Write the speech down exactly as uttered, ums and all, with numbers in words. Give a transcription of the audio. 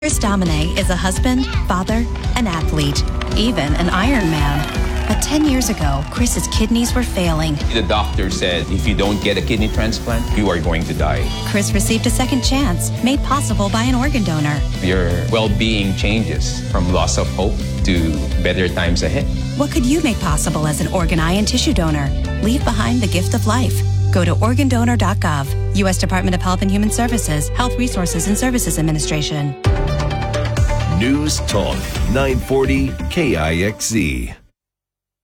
Chris Domine is a husband, father, an athlete, even an Ironman. But ten years ago, Chris's kidneys were failing. The doctor said, if you don't get a kidney transplant, you are going to die. Chris received a second chance, made possible by an organ donor. Your well-being changes from loss of hope to better times ahead. What could you make possible as an organ, eye, and tissue donor? Leave behind the gift of life. Go to organ donor dot gov. U S Department of Health and Human Services, Health Resources and Services Administration. News Talk nine forty K I X Z.